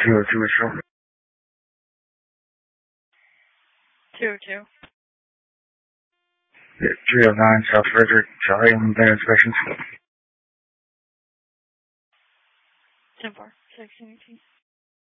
202. 202. 309 South Frederick, Charlie, Bay Inspection. 10-4, 1618.